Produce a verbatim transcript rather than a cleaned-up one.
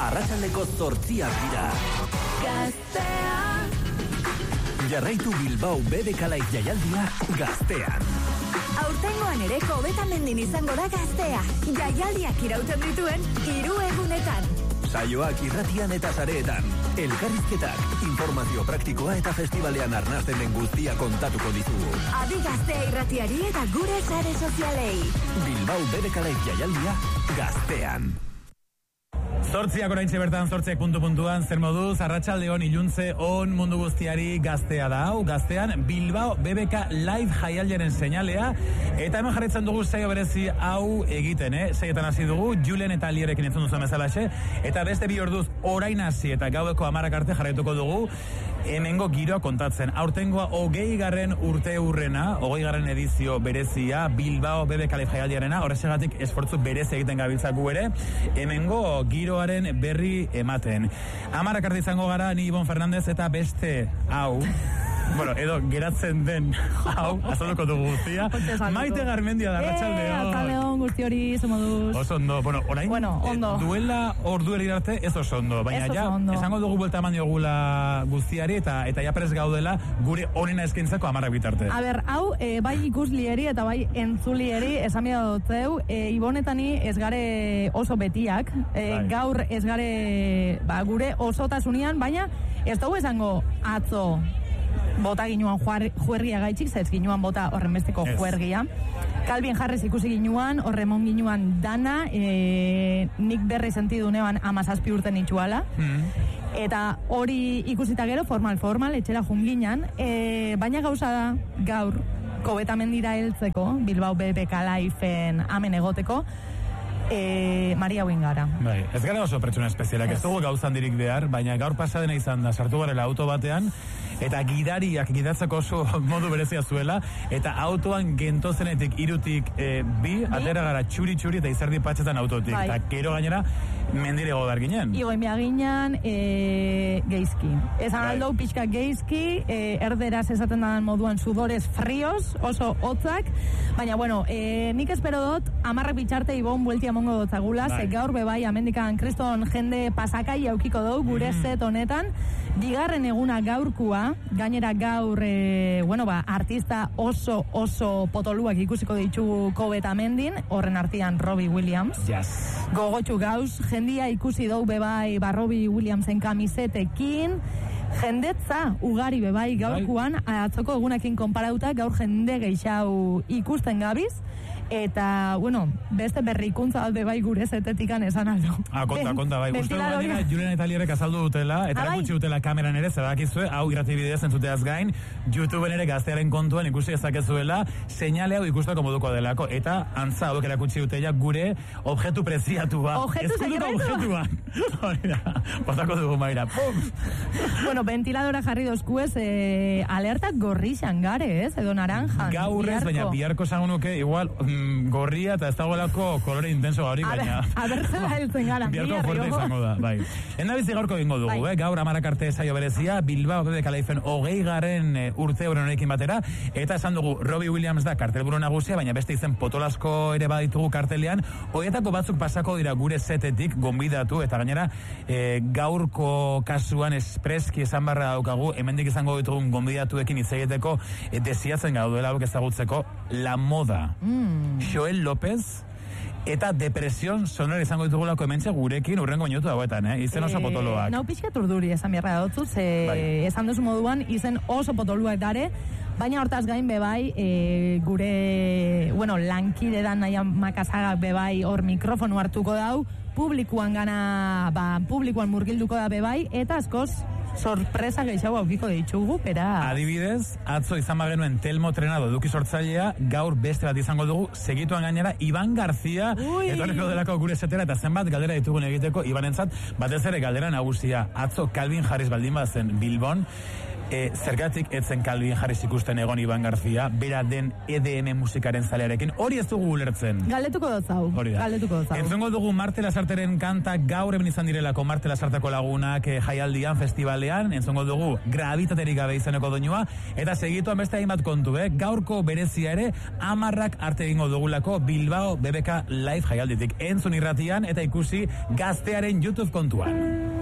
arratsaldeko zortziak dira. Gaztea. Jarraitu Bilbao B B K Live jaialdia Gaztean. Aurtengoan ere Kobetamendin izango da Gaztea. Jaialdiak irauten dituen hiru egunetan. Saioak irratian eta sareetan. Elkarrizketak, informazio praktikoa eta festivalean arnasten den guztia kontatuko dizugu. Adi Gaztea irratiari eta gure sare sozialei. Bilbao B B K Live jaialdia Gaztean. Zortziak oraintxe bertan, zortziak puntu-puntuan, zer moduz, arratsaldeon iluntze on mundu guztiari Gaztea da hau, Gaztean Bilbao B B K Live jaialdiaren seinalea, eta hemen jarraitzen dugu saio berezi hau egiten, eh? Seietan hasi dugu, Julen eta Alierekin entzun duzu bezalaxe, eta beste bi orduz orain hasi eta gaueko hamarak arte jarraituko dugu, hemengo giroa kontatzen. Aurtengoa hogei garren urte urrena, hogei garren edizio berezia, Bilbao B B K Live jaialdiarena, horrexegatik esfortzu berezi egiten gabiltzaku ere, hemengo giroaren berri ematen. Hamarak arte izango gara, ni Ibon Fernandez eta beste hau, bueno, edo geratzen den hau, azalduko dugu guztia, Maite Garmendia da, arratsaldeon. Eh, arratsaldeon guzti hori, zomoduz. Oso ondo, bueno, orain, bueno, ondo. Eh, duela ordueri arte ez oso ondo, baina ez ja, ondo. Esango dugu buelta eman diogula guztiari, eta eta ja prest gaudela gure onena eskaintzako hamarak bitarte. A ber, hau, e, bai ikuslieri eta bai entzulieri esan bida dutzeu, e, Ibonetani ez gare oso betiak, e, bai. Gaur ez gare ba, gure osotasunian, baina ez dugu esango atzo bota ginuan juergia gaitxik, zez ginuan bota horren besteko yes. juergia. Calvin Harris ikusi ginuan, horremon ginuan dana, e, nik berri sentidu neban amazazpi urten itxuala. Mm. Eta hori ikusita gero, formal-formal, etxera junginan, e, baina gauza da gaur, Kobetamendira heltzeko, Bilbao B B K Liveen amen egoteko, E, Maria Uingara. Bai, ez gara oso pertsona espezialak, ez dugu gauzan dirik behar, baina gaur pasadena izan da, sartu garela auto batean, eta gidariak gidatzeko oso modu berezia zuela, eta autoan gentozenetik irutik e, bi, atera gara txuri-txuri eta izerdi patxetan autotik, bai. Eta kero gainera mendire godar ginen. Igo emia ginen e, geizki. Ezan bai. Aldou pixka geizki, e, erderaz esaten da moduan sudores frios, oso hotzak, baina bueno, e, nik espero dut, amarrak bitxarte Ibon bueltia mongo dotzagula, bai. Ze gaur bebai amendikan kriston jende pasakai aukiko dugu gure mm. set honetan, bigarren eguna gaurkua, gainera gaur e, bueno ba, artista oso oso potoluak ikusiko ditugu Kobetamendin, horren artean Robbie Williams, yes. Gogotxu gauz, jendia ikusi dugu bebai ba Robbie Williamsen kamisetekin, jendetza ugari bebai gaurkuan, atzoko egunekin konparauta gaur jende geixau ikusten gabiz, eta, bueno, beste berrikuntza alde bai gure zetetikan esan aldo. Ah, konta, konta, bai. Uste gainera, Julen eta Alierek azaldu dutela, eta erakutsi dutela kameran ere, zebakizue, hau irrati bidez entzuteaz gain, YouTubeen ere Gaztearen kontuan ikusi ezakezuela, seinale hau ikusteko moduko delako, eta antza hauek erakutsi dutela gure objektu preziatua. Objektu sekretua. Hori da, botako dugu Maira. Pum! Bueno, ventiladora jarri dozkuez, eh, alertak gorri xangare, ez? Edo naranjan. Gaurrez, baina biharko zangunuke, igual, mm, gorria eta ez dagoelako kolore intenso hori, baina... A ber, zela heltzen gara. Biharko fuerte izango da, bai. Enda bizi gaurko bingo dugu, bai. eh? Gaur hamarak arte saio berezia, Bilbao B B K Liveen hogei garren e, urte horren honekin batera, eta esan dugu, Robbie Williams da kartelburu nagusia, baina beste izen potolasko ere baditugu kartelean, horietako batzuk pasako dira gure setetik, gonbidatu, eta gainera, e, gaurko kasuan espreski esan barra daukagu, hemendik izango ditugun gonbidatuekin hitz egiteko, e, desiatzen gaudela hauek ezagutzeko, La Moda. Mm. Joel López, eta depresion sonora izango ditugulako hementxe gurekin urrengo minutu hauetan, eh? Izen oso potoloak. Nau pixkat urduri esan beharra dutzu, ze bai. Esan duzu moduan, izen oso potoluak dare, baina hortaz gain bebai, e, gure, bueno, lankide dan nahian makazagak bebai hor mikrofonu hartuko dau, publikuan gana, ba, publikuan murgilduko da bebai, eta askoz, sorpresa gehiago aukiko ditugu, pera... Adibidez, atzo izan bagenuen Telmo Trenado eduki sortzailea, gaur beste bat izango dugu, segituan gainera, Iban Garzia, etorriko delako gure setera, eta zenbat galdera ditugun egiteko, Ibanentzat, batez ere galdera nagusia, atzo Calvin Harris baldin bazen Bilbon, e, zergatik etzen Calvin Harris ikusten egon Iban Garzia, bera den E D M musikaren zalearekin, hori ez dugu ulertzen. Galetuko dut zau, galetuko dut zau. Entzongo dugu Marte Lasarteren kantak gaur hemen izan direlako Marte Lasarteko lagunak eh, jaialdian, festivalean, entzongo dugu Gravitaterik gabe izaneko doinua, eta segituan beste hainbat kontu, eh? Gaurko berezia ere, amarrak arte egingo dugulako Bilbao B B K Live jaialditik entzun irratian eta ikusi Gaztearen YouTube kontuan.